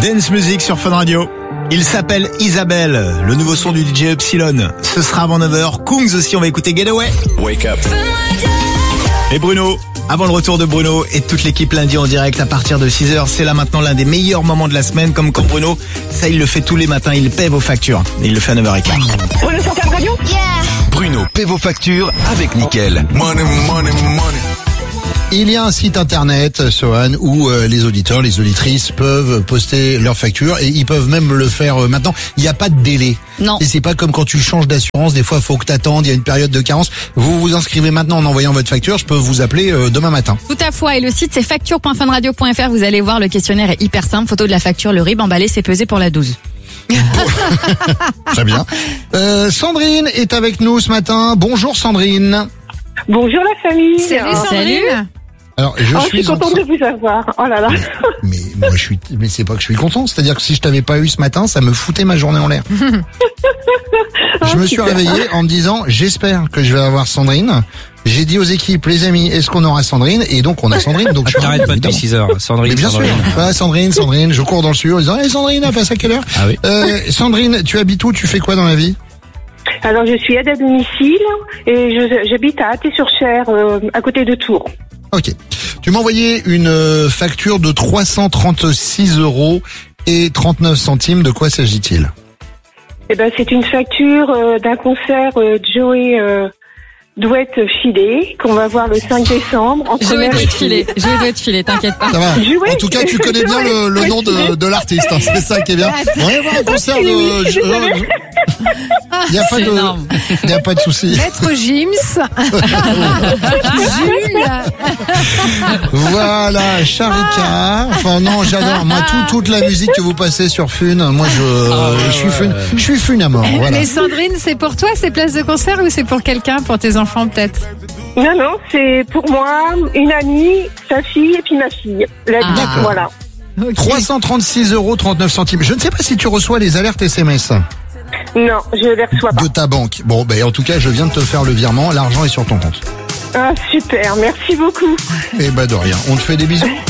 Dance Music sur Fun Radio. Il s'appelle Isabelle, le nouveau son du DJ Epsilon. Ce sera avant 9h. Kungs aussi, on va écouter Getaway. Wake up. Et Bruno, avant le retour de Bruno et toute l'équipe lundi en direct à partir de 6h, c'est là maintenant l'un des meilleurs moments de la semaine, comme quand Bruno, ça il le fait tous les matins, il paie vos factures. Et il le fait à 9h15. Bruno sur Fun Radio. Bruno paie vos factures avec Nickel. Money, money, money. Il y a un site internet, Sohan, où les auditeurs, les auditrices peuvent poster leurs factures et ils peuvent même le faire maintenant. Il n'y a pas de délai. Non. Et c'est pas comme quand tu changes d'assurance, des fois il faut que t'attendes, il y a une période de carence. Vous vous inscrivez maintenant en envoyant votre facture, je peux vous appeler demain matin. Tout à fait. Et le site c'est facture.funradio.fr. Vous allez voir, le questionnaire est hyper simple. Photo de la facture, le RIB emballé, c'est pesé pour la 12. Très bien. Sandrine est avec nous ce matin. Bonjour Sandrine. Bonjour la famille. Salut. Alors, Je suis contente de vous avoir. Oh là là. Mais moi mais c'est pas que je suis content, c'est-à-dire que si je t'avais pas eu ce matin, ça me foutait ma journée en l'air. Je me suis réveillé en me disant, j'espère que je vais avoir Sandrine. J'ai dit aux équipes, les amis, est-ce qu'on aura Sandrine? Et donc on a Sandrine. Donc je t'arrêtes pas depuis 6h. Sandrine. Mais bien Sandrine. sûr. Ah, Sandrine, je cours dans le studio en disant, Sandrine, elle passe à quelle heure? Ah oui. Sandrine, tu habites où? Tu fais quoi dans la vie? Alors je suis aide à domicile et j'habite à Athée-sur-Cher, à côté de Tours. Ok. Tu m'as envoyé une facture de 336 € et 39 centimes. De quoi s'agit-il? Eh ben c'est une facture d'un concert Joey Douette filé qu'on va voir le 5 décembre. Joey doit te filer, t'inquiète pas. Ça va. Jouer. En tout cas, tu connais bien le nom de l'artiste. Hein. C'est ça qui est bien. On va voir un concert de... Il n'y a pas de souci. Maître Gims. Jules. Voilà, Charika. Enfin non, j'adore. Moi, toute la musique que vous passez sur Fun, moi je suis Fun à mort. Voilà. Mais Sandrine, c'est pour toi ces places de concert ou c'est pour quelqu'un, pour tes enfants peut-être? Non, c'est pour moi, une amie, sa fille et puis ma fille. D'accord. Voilà. Okay. 336 € 39 centimes. Je ne sais pas si tu reçois les alertes SMS. Non, je les reçois pas. De ta banque. Bon, ben en tout cas, je viens de te faire le virement. L'argent est sur ton compte. Ah super, merci beaucoup. Eh ben de rien. On te fait des bisous.